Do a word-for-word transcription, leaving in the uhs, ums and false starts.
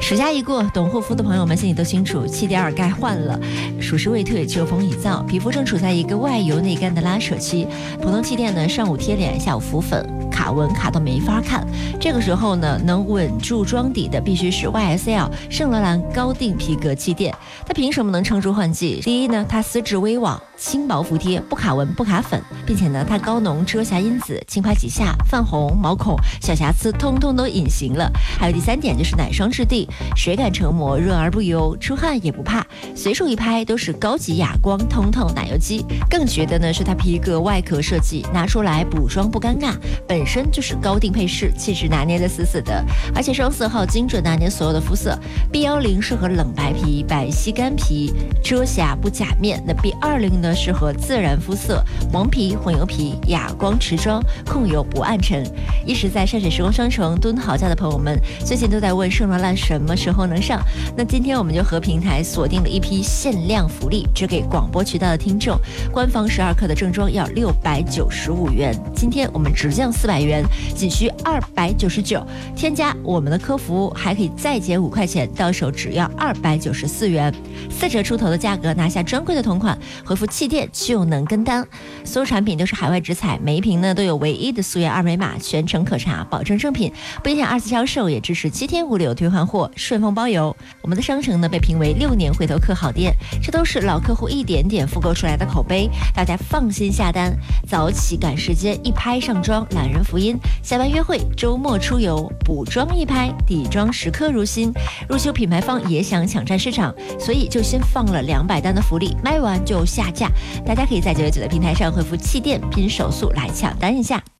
暑假一过，懂护肤的朋友们心里都清楚，气垫儿该换了。暑湿未退，秋风已燥，皮肤正处在一个外油内干的拉扯期。普通气垫呢，上午贴脸，下午浮粉，卡纹卡到没法看。这个时候呢，能稳住妆底的必须是 Y S L 圣罗兰高定皮革气垫。它凭什么能撑住换季？第一呢，它丝质微网，轻薄服帖，不卡纹不卡粉，并且呢，它高浓遮瑕因子，轻拍几下，泛红、毛孔、小瑕疵通通都隐形了。还有第三点就是奶霜质地，水感成膜，润而不油，出汗也不怕，随手一拍都是高级哑光通透奶油肌。更绝的呢是它皮革外壳设计，拿出来补妆不尴尬，本身就是高定配饰，气质拿捏的死死的，而且双色号精准拿捏所有的肤色。B 一零适合冷白皮、白皙干皮，遮瑕不假面。那 B 二十呢适合自然肤色，黄皮、混油皮，哑光持妆，控油不暗沉。一直在山水时光商城蹲好价的朋友们，最近都在问圣罗兰什么时候能上。那今天我们就和平台锁定了一批限量福利，只给广播渠道的听众。官方十二克的正装要六百九十五元，今天我们直降四百元，仅需二百九十九。添加我们的客服还可以再减五块钱，到手只要二百九十四元，四折出头的价格拿下专柜的同款，回复气垫就能跟单。所有产品都是海外直采，每一瓶呢都有唯一的溯源二维码，全程可查，保证正品，不影响二次销售，也支持七天无理由退换货，顺丰包邮。我们的商城呢被评为六年回头客好店，这都是老客户一点点复购出来的口碑，大家放心下单。早起赶时间，一拍上妆，懒人福音；下班约会，周末出游，补妆一拍，底妆时刻如新。入秋品牌方也想抢占市场，所以就先放了两百单的福利，卖完就下架。大家可以在九九九的平台上回复气垫拼手速来抢单一下。